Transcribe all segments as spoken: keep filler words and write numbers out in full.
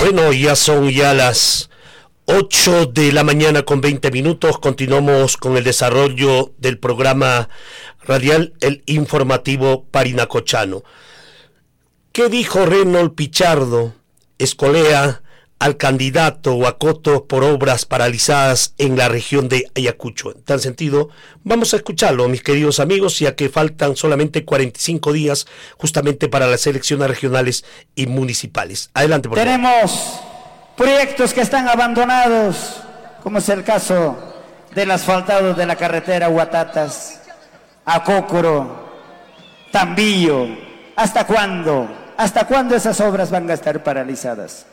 Bueno, ya son ya las ocho de la mañana con veinte minutos. Continuamos con el desarrollo del programa radial, el informativo parinacochano. ¿Qué dijo Reynold Pichardo Escolea al candidato Huacoto por obras paralizadas en la región de Ayacucho? En tal sentido, vamos a escucharlo, mis queridos amigos, ya que faltan solamente cuarenta y cinco días justamente para las elecciones regionales y municipales. Adelante, por favor. Tenemos proyectos que están abandonados, como es el caso del asfaltado de la carretera Huatatas, Acócoro, Tambillo. ¿Hasta cuándo? ¿Hasta cuándo esas obras van a estar paralizadas?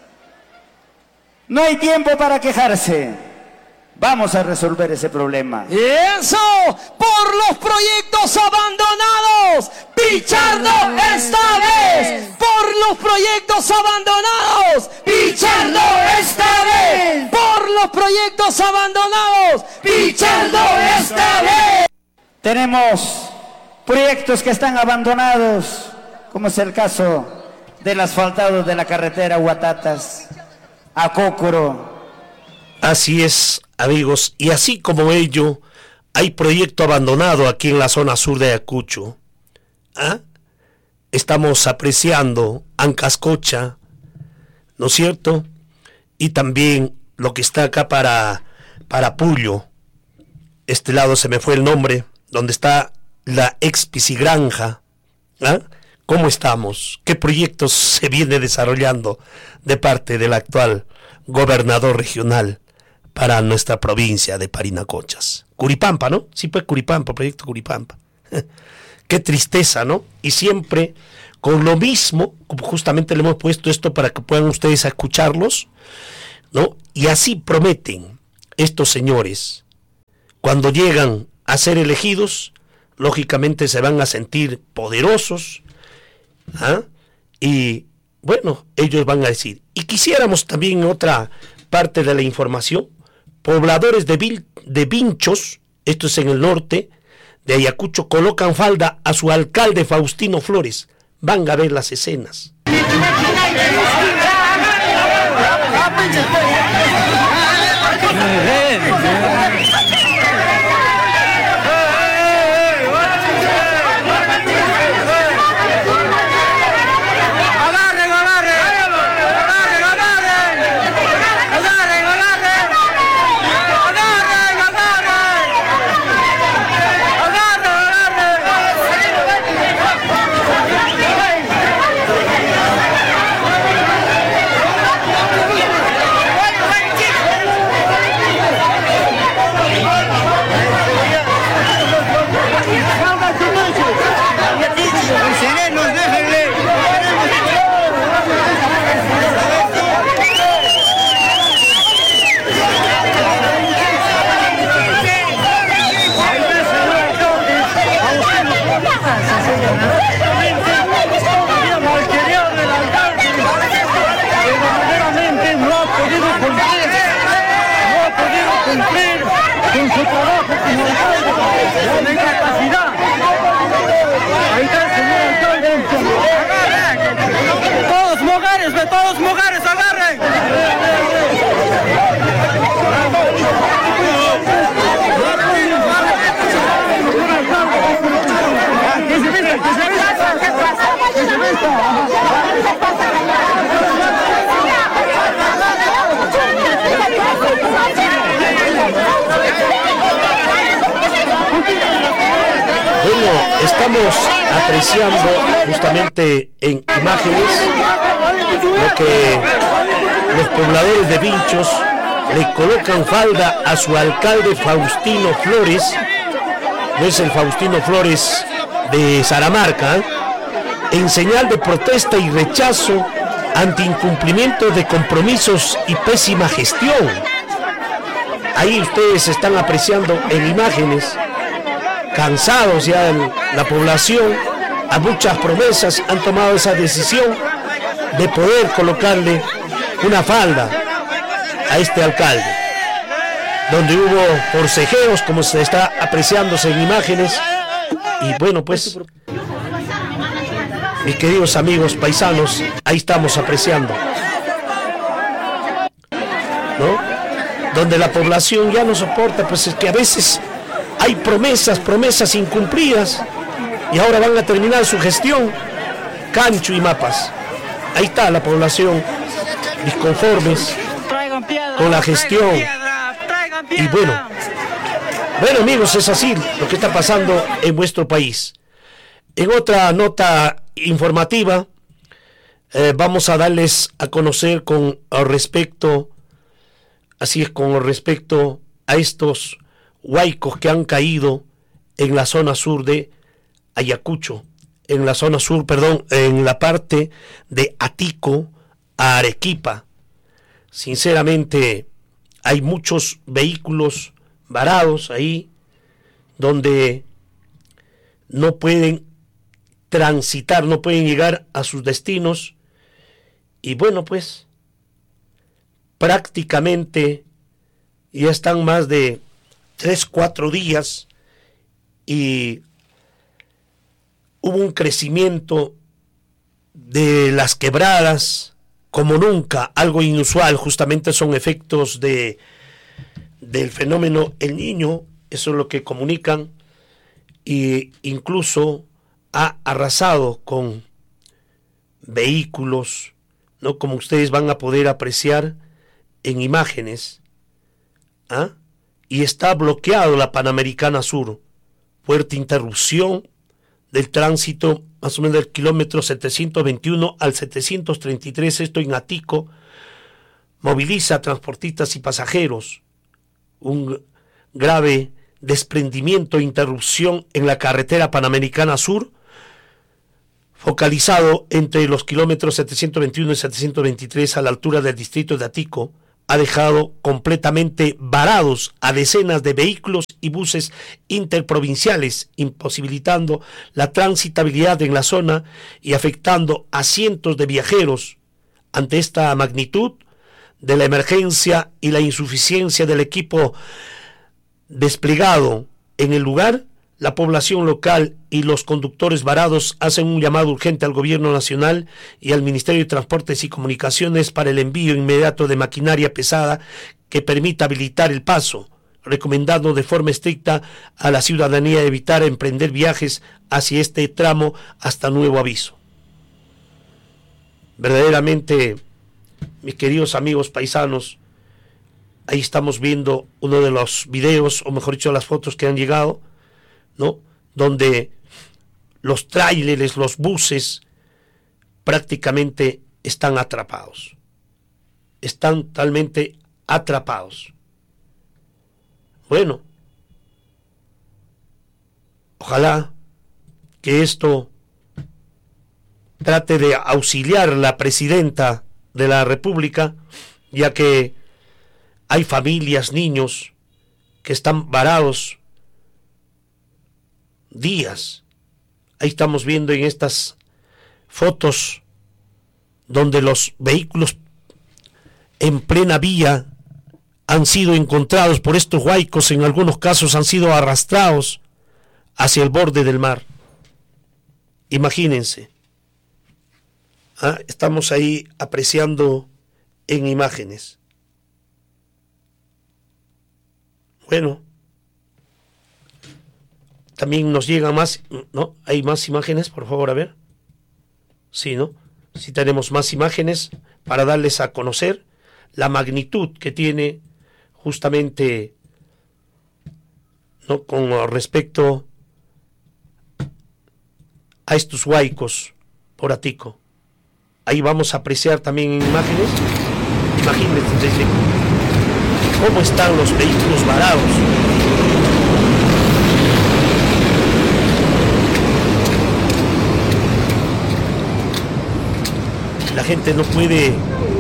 No hay tiempo para quejarse. Vamos a resolver ese problema. ¡Eso! ¡Por los proyectos abandonados! ¡Pichardo esta vez! ¡Por los proyectos abandonados! ¡Pichardo esta vez! ¡Por los proyectos abandonados! ¡Pichardo esta vez! Tenemos proyectos que están abandonados, como es el caso del asfaltado de la carretera Huatatas, Acócoro. Así es, amigos, y así como ello, hay proyecto abandonado aquí en la zona sur de Ayacucho. ¿Ah? Estamos apreciando Ancascocha, ¿no es cierto? Y también lo que está acá para, para Puyo. Este lado se me fue el nombre, donde está la ex piscigranja. ¿Ah? ¿Cómo estamos? ¿Qué proyectos se viene desarrollando de parte del actual gobernador regional para nuestra provincia de Parinacochas? Curipampa, ¿no? Sí, pues Curipampa, proyecto Curipampa. Qué tristeza, ¿no? Y siempre con lo mismo, como justamente le hemos puesto esto para que puedan ustedes escucharlos, ¿no? Y así prometen estos señores, cuando llegan a ser elegidos, lógicamente se van a sentir poderosos, ¿ah? Y bueno, ellos van a decir, y quisiéramos también otra parte de la información, pobladores de, Vil, de Vinchos, esto es en el norte de Ayacucho, colocan falda a su alcalde Faustino Flores. Van a ver las escenas. Todos mujeres, de todos mujeres, agarren. Que se vista, que se vista, que se vista. Bueno, estamos apreciando justamente en imágenes lo que los pobladores de Vinchos le colocan falda a su alcalde Faustino Flores. No es el Faustino Flores de Saramarca, ¿eh? En señal de protesta y rechazo ante incumplimiento de compromisos y pésima gestión. Ahí ustedes están apreciando en imágenes, cansados ya en la población, a muchas promesas han tomado esa decisión de poder colocarle una falda a este alcalde, donde hubo forcejeos, como se está apreciándose en imágenes. Y bueno, pues, mis queridos amigos paisanos, ahí estamos apreciando ¿no? Donde la población ya no soporta, pues es que a veces hay promesas, promesas incumplidas, y ahora van a terminar su gestión, Cancho y Mapas. Ahí está la población, disconformes con la gestión. Y bueno, bueno amigos, es así lo que está pasando en vuestro país. En otra nota informativa, eh, vamos a darles a conocer con respecto, así es, con respecto a estos huaicos que han caído en la zona sur de Ayacucho, en la zona sur, perdón, en la parte de Atico a Arequipa. Sinceramente, hay muchos vehículos varados ahí donde no pueden transitar, no pueden llegar a sus destinos, y bueno, pues prácticamente ya están más de tres, cuatro días y hubo un crecimiento de las quebradas como nunca, algo inusual. Justamente son efectos de del fenómeno El Niño, eso es lo que comunican, e incluso ha arrasado con vehículos, ¿no? Como ustedes van a poder apreciar en imágenes, ¿ah? Y está bloqueado la Panamericana Sur, fuerte interrupción del tránsito, más o menos del kilómetro setecientos veintiuno al setecientos treinta y tres, esto en Atico, moviliza a transportistas y pasajeros, un grave desprendimiento e interrupción en la carretera Panamericana Sur, focalizado entre los kilómetros setecientos veintiuno y setecientos veintitrés a la altura del distrito de Atico, ha dejado completamente varados a decenas de vehículos y buses interprovinciales, imposibilitando la transitabilidad en la zona y afectando a cientos de viajeros. Ante esta magnitud de la emergencia y la insuficiencia del equipo desplegado en el lugar, la población local y los conductores varados hacen un llamado urgente al Gobierno Nacional y al Ministerio de Transportes y Comunicaciones para el envío inmediato de maquinaria pesada que permita habilitar el paso, recomendando de forma estricta a la ciudadanía evitar emprender viajes hacia este tramo hasta nuevo aviso. Verdaderamente, mis queridos amigos paisanos, ahí estamos viendo uno de los videos, o mejor dicho, las fotos que han llegado, ¿no? Donde los tráileres, los buses, prácticamente están atrapados. Están totalmente atrapados. Bueno, ojalá que esto trate de auxiliar la presidenta de la República, ya que hay familias, niños que están varados días. Ahí estamos viendo en estas fotos donde los vehículos en plena vía han sido encontrados por estos huaicos, en algunos casos han sido arrastrados hacia el borde del mar. Imagínense. ¿Ah? Estamos ahí apreciando en imágenes. Bueno, también nos llegan más, ¿no? Hay más imágenes, por favor, a ver. Sí, ¿no? Sí tenemos más imágenes para darles a conocer la magnitud que tiene justamente, ¿no? Con respecto a estos huaicos por Atico. Ahí vamos a apreciar también en imágenes. Imagínense desde cómo están los vehículos varados. La gente no puede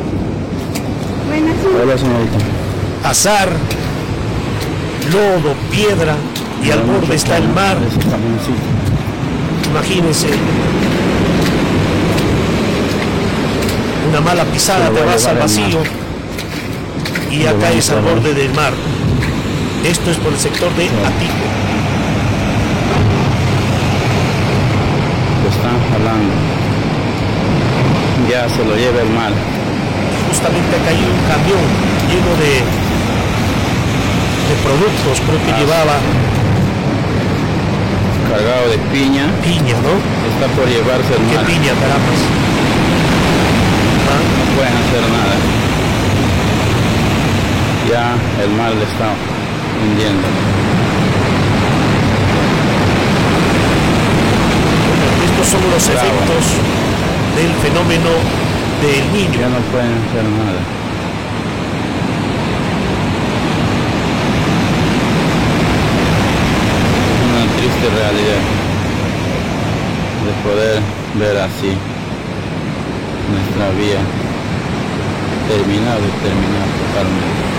pasar, lodo, piedra, y al borde está el mar. Imagínense, una mala pisada te vas al vacío y ya caes al borde del mar. Esto es por el sector de Atico. Lo están jalando. Ya se lo lleva el mar. Justamente justamente ha caído un camión lleno de, de productos, creo que ah, llevaba cargado de piña. Piña, ¿no? Está por llevarse el ¿Qué mal. piña, carambas? ¿Ah? No pueden hacer nada. Ya el mal le está hundiendo. Estos son los Bravo. efectos del fenómeno del Niño. Ya no pueden hacer nada. Triste realidad de poder ver así nuestra vida terminada y terminada totalmente.